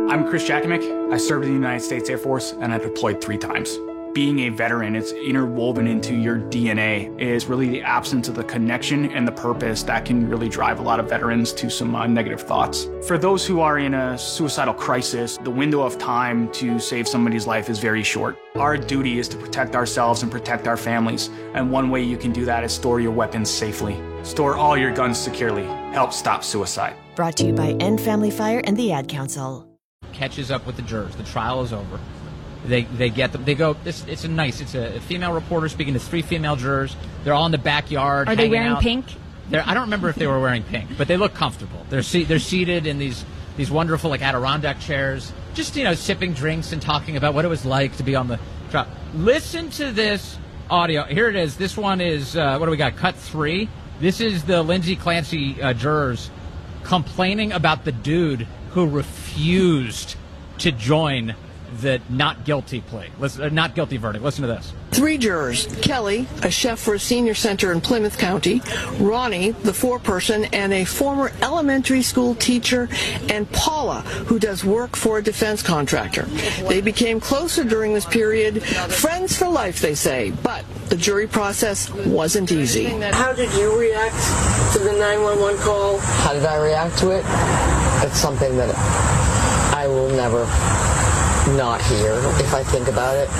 I'm Chris Jakomick. I served in the United States Air Force and I deployed 3 times. Being a veteran, it's interwoven into your DNA, is really the absence of the connection and the purpose that can really drive a lot of veterans to some negative thoughts. For those who are in a suicidal crisis, the window of time to save somebody's life is very short. Our duty is to protect ourselves and protect our families, and one way you can do that is store your weapons safely. Store all your guns securely. Help stop suicide. Brought to you by End Family Fire and the Ad Council. Catches up with the jurors. The trial is over. They get them. They go. It's a female reporter speaking to 3 female jurors. They're all in the backyard. Are they wearing pink? I don't remember if they were wearing pink, but they look comfortable. They're seated in these wonderful like Adirondack chairs, just sipping drinks and talking about what it was like to be on the trial. Listen to this audio. Here it is. This one is what do we got? Cut 3. This is the Lindsay Clancy jurors complaining about the dude who refused to join the not guilty plea. Not guilty verdict. Listen to this. 3 jurors, Kelly, a chef for a senior center in Plymouth County, Ronnie, the 4-person, and a former elementary school teacher, and Paula, who does work for a defense contractor. They became closer during this period, friends for life, they say, but the jury process wasn't easy. How did you react to the 911 call? How did I react to it? It's something that I will never not hear if I think about it.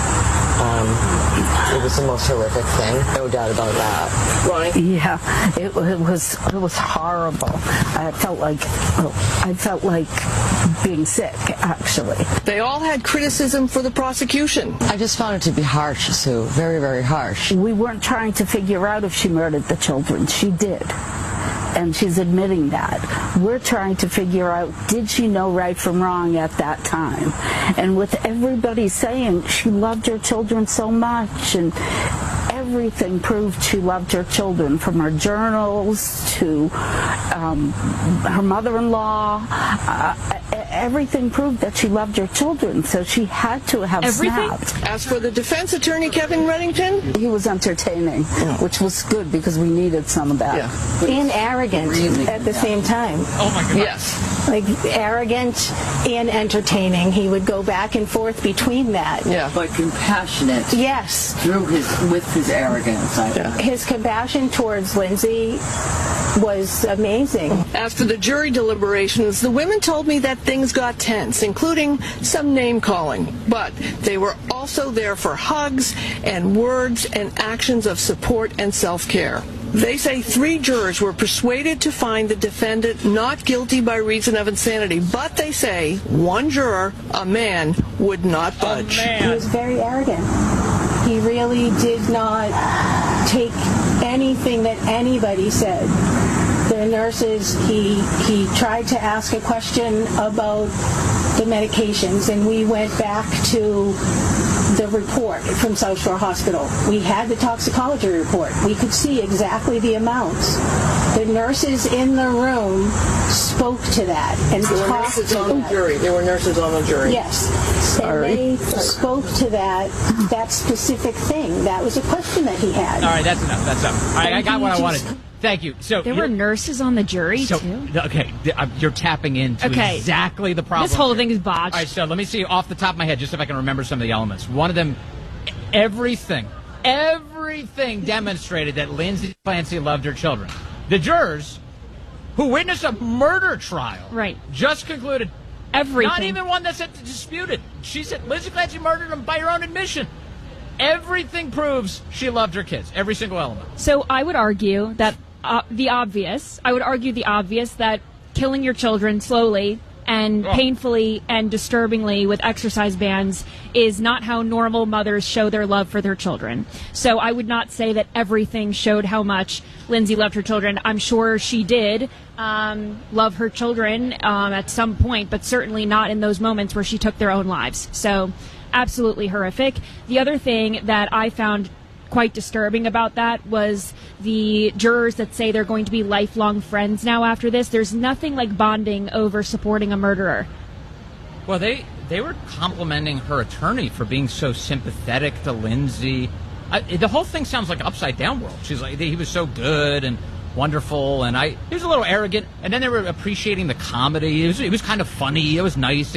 It was the most horrific thing, no doubt about that. Ronnie? Yeah, it was horrible. I felt like being sick, actually. They all had criticism for the prosecution. I just found it to be harsh, Sue. Very, very harsh. We weren't trying to figure out if she murdered the children. She did. And she's admitting that. We're trying to figure out, did she know right from wrong at that time? And with everybody saying she loved her children so much, and everything proved she loved her children, from her journals to her mother-in-law. Everything proved that she loved her children, so she had to have snapped. As for the defense attorney, Kevin Reddington, he was entertaining, which was good because we needed some of that. Yeah. And arrogant at the same time. Oh my God. Yes. Like arrogant and entertaining. He would go back and forth between that. Yeah. But compassionate. Yes. With his arrogance. His compassion towards Lindsay was amazing. After the jury deliberations, the women told me that things got tense, including some name-calling. But they were also there for hugs and words and actions of support and self-care. They say 3 jurors were persuaded to find the defendant not guilty by reason of insanity, but they say 1 juror, a man, would not budge. He was very arrogant. He really did not take anything that anybody said. The nurses, he tried to ask a question about the medications, and we went back to the report from South Shore Hospital. We had the toxicology report. We could see exactly the amounts. The nurses in the room spoke to that and There were talked nurses to on the that. jury. There were nurses on the jury. Yes. And they spoke to that specific thing. That was a question that he had. All right, that's enough. That's enough. All right, I got what I wanted. Thank you. So There were nurses on the jury, too? Okay, you're tapping into exactly the problem. This whole thing is botched. All right, so let me see off the top of my head, just if I can remember some of the elements. One of them, everything demonstrated that Lindsay Clancy loved her children. The jurors, who witnessed a murder trial, just concluded everything. Not even one that's disputed. She said Lindsay Clancy murdered him by her own admission. Everything proves she loved her kids. Every single element. So I would argue that the obvious that killing your children slowly and painfully and disturbingly with exercise bans is not how normal mothers show their love for their children. So I would not say that everything showed how much Lindsay loved her children. I'm sure she did love her children at some point, but certainly not in those moments where she took their own lives. So absolutely horrific. The other thing that I found quite disturbing about that was the jurors that say they're going to be lifelong friends now after this. There's nothing like bonding over supporting a murderer. Well, they were complimenting her attorney for being so sympathetic to Lindsay. The whole thing sounds like Upside Down World. She's like, he was so good and wonderful, and he was a little arrogant, and then they were appreciating the comedy. It was kind of funny. It was nice.